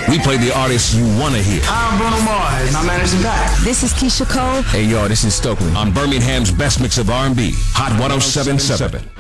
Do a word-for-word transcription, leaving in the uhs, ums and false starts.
We play the artists you want to hear. I'm Bruno Mars, and I'm Anderson .Paak. This is Keisha Cole. Hey, yo, this is Stokely. On Birmingham's best mix of R and B, Hot one oh seven point seven.